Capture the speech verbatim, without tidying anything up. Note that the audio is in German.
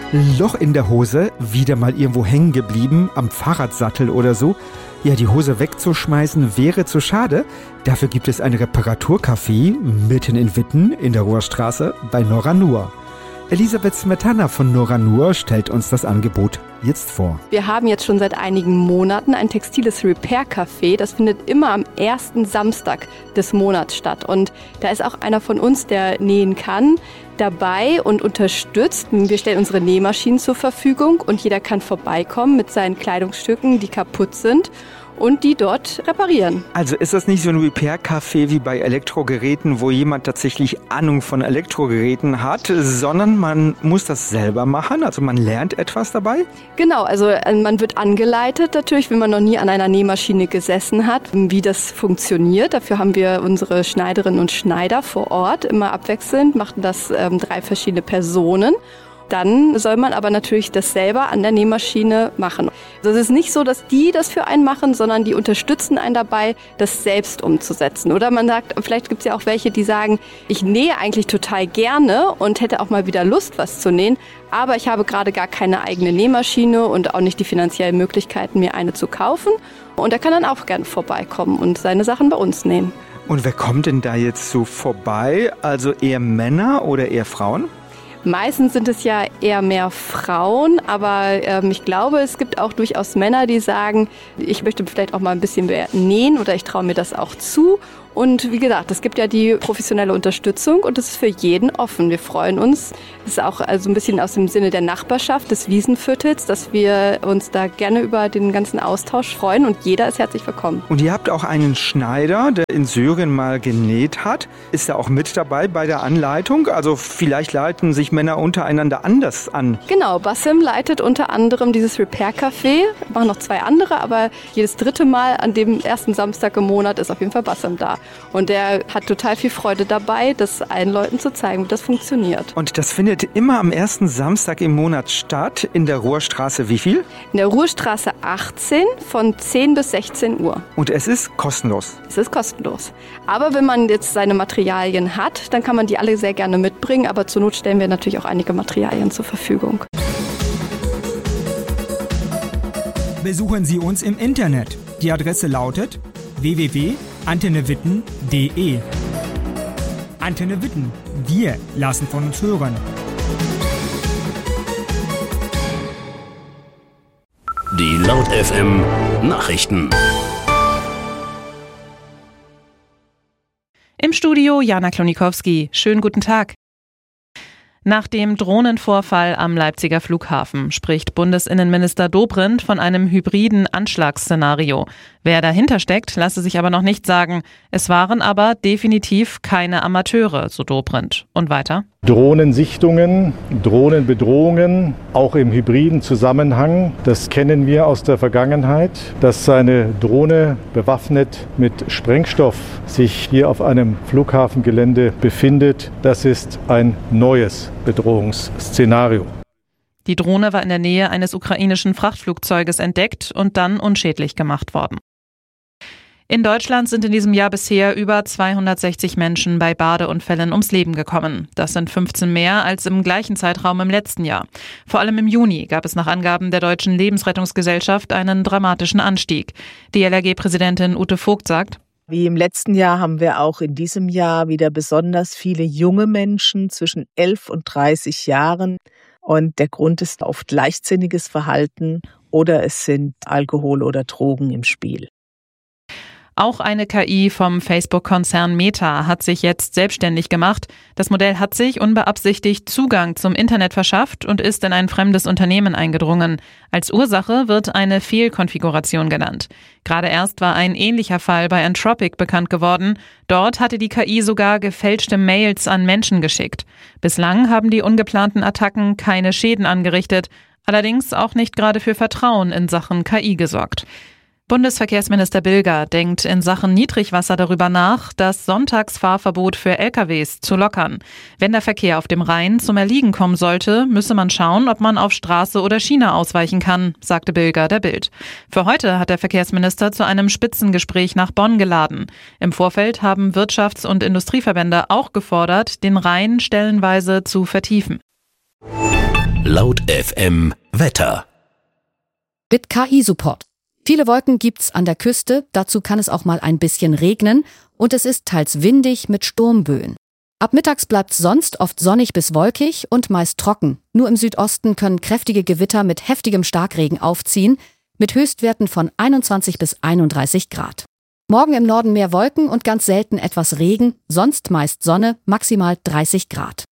Loch in der Hose, wieder mal irgendwo hängen geblieben, am Fahrradsattel oder so. Ja, die Hose wegzuschmeißen wäre zu schade. Dafür gibt es ein Reparaturcafé mitten in Witten in der Ruhrstraße bei Nora Nur. Elisabeth Smetana von Nora Nur stellt uns das Angebot jetzt vor. Wir haben jetzt schon seit einigen Monaten ein textiles Repair-Café. Das findet immer am ersten Samstag des Monats statt. Und da ist auch einer von uns, der nähen kann, dabei und unterstützt. Wir stellen unsere Nähmaschinen zur Verfügung und jeder kann vorbeikommen mit seinen Kleidungsstücken, die kaputt sind, und die dort reparieren. Also ist das nicht so ein Repair-Café wie bei Elektrogeräten, wo jemand tatsächlich Ahnung von Elektrogeräten hat, sondern man muss das selber machen, also man lernt etwas dabei? Genau, also man wird angeleitet natürlich, wenn man noch nie an einer Nähmaschine gesessen hat, wie das funktioniert. Dafür haben wir unsere Schneiderinnen und Schneider vor Ort, immer abwechselnd, machen das ähm, drei verschiedene Personen. Dann soll man aber natürlich das selber an der Nähmaschine machen. Also es ist nicht so, dass die das für einen machen, sondern die unterstützen einen dabei, das selbst umzusetzen. Oder man sagt, vielleicht gibt es ja auch welche, die sagen, ich nähe eigentlich total gerne und hätte auch mal wieder Lust, was zu nähen, aber ich habe gerade gar keine eigene Nähmaschine und auch nicht die finanziellen Möglichkeiten, mir eine zu kaufen. Und er kann dann auch gerne vorbeikommen und seine Sachen bei uns nähen. Und wer kommt denn da jetzt so vorbei? Also eher Männer oder eher Frauen? Meistens sind es ja eher mehr Frauen, aber ähm, ich glaube, es gibt auch durchaus Männer, die sagen, ich möchte vielleicht auch mal ein bisschen mehr nähen oder ich traue mir das auch zu. Und wie gesagt, es gibt ja die professionelle Unterstützung und das ist für jeden offen. Wir freuen uns. Das ist auch also ein bisschen aus dem Sinne der Nachbarschaft des Wiesenviertels, dass wir uns da gerne über den ganzen Austausch freuen und jeder ist herzlich willkommen. Und ihr habt auch einen Schneider, der in Syrien mal genäht hat. Ist er auch mit dabei bei der Anleitung? Also vielleicht leiten sich Männer untereinander anders an. Genau, Bassem leitet unter anderem dieses Repair-Café. Wir machen noch zwei andere, aber jedes dritte Mal an dem ersten Samstag im Monat ist auf jeden Fall Bassem da. Und der hat total viel Freude dabei, das allen Leuten zu zeigen, wie das funktioniert. Und das findet immer am ersten Samstag im Monat statt, in der Ruhrstraße wie viel? In der Ruhrstraße achtzehn von zehn bis sechzehn Uhr. Und es ist kostenlos? Es ist kostenlos. Aber wenn man jetzt seine Materialien hat, dann kann man die alle sehr gerne mitbringen. Aber zur Not stellen wir natürlich auch einige Materialien zur Verfügung. Besuchen Sie uns im Internet. Die Adresse lautet w w w punkt antenne witten punkt d e. Antenne Witten. Wir lassen von uns hören. Die Laut F M Nachrichten. Im Studio Jana Klonikowski. Schönen guten Tag. Nach dem Drohnenvorfall am Leipziger Flughafen spricht Bundesinnenminister Dobrindt von einem hybriden Anschlagsszenario. Wer dahinter steckt, lasse sich aber noch nicht sagen. Es waren aber definitiv keine Amateure, so Dobrindt. Und weiter? Drohnensichtungen, Drohnenbedrohungen, auch im hybriden Zusammenhang, das kennen wir aus der Vergangenheit. Dass eine Drohne bewaffnet mit Sprengstoff sich hier auf einem Flughafengelände befindet, das ist ein neues Bedrohungsszenario. Die Drohne war in der Nähe eines ukrainischen Frachtflugzeuges entdeckt und dann unschädlich gemacht worden. In Deutschland sind in diesem Jahr bisher über zweihundertsechzig Menschen bei Badeunfällen ums Leben gekommen. Das sind fünfzehn mehr als im gleichen Zeitraum im letzten Jahr. Vor allem im Juni gab es nach Angaben der Deutschen Lebensrettungsgesellschaft einen dramatischen Anstieg. Die L R G-Präsidentin Ute Vogt sagt: Wie im letzten Jahr haben wir auch in diesem Jahr wieder besonders viele junge Menschen zwischen elf und dreißig Jahren. Und der Grund ist oft leichtsinniges Verhalten oder es sind Alkohol oder Drogen im Spiel. Auch eine K I vom Facebook-Konzern Meta hat sich jetzt selbstständig gemacht. Das Modell hat sich unbeabsichtigt Zugang zum Internet verschafft und ist in ein fremdes Unternehmen eingedrungen. Als Ursache wird eine Fehlkonfiguration genannt. Gerade erst war ein ähnlicher Fall bei Anthropic bekannt geworden. Dort hatte die K I sogar gefälschte Mails an Menschen geschickt. Bislang haben die ungeplanten Attacken keine Schäden angerichtet, allerdings auch nicht gerade für Vertrauen in Sachen K I gesorgt. Bundesverkehrsminister Bilger denkt in Sachen Niedrigwasser darüber nach, das Sonntagsfahrverbot für L K Ws zu lockern. Wenn der Verkehr auf dem Rhein zum Erliegen kommen sollte, müsse man schauen, ob man auf Straße oder Schiene ausweichen kann, sagte Bilger der Bild. Für heute hat der Verkehrsminister zu einem Spitzengespräch nach Bonn geladen. Im Vorfeld haben Wirtschafts- und Industrieverbände auch gefordert, den Rhein stellenweise zu vertiefen. Laut F M Wetter. Mit K I-Support. Viele Wolken gibt's an der Küste, dazu kann es auch mal ein bisschen regnen und es ist teils windig mit Sturmböen. Ab mittags bleibt's sonst oft sonnig bis wolkig und meist trocken. Nur im Südosten können kräftige Gewitter mit heftigem Starkregen aufziehen, mit Höchstwerten von einundzwanzig bis einunddreißig Grad. Morgen im Norden mehr Wolken und ganz selten etwas Regen, sonst meist Sonne, maximal dreißig Grad.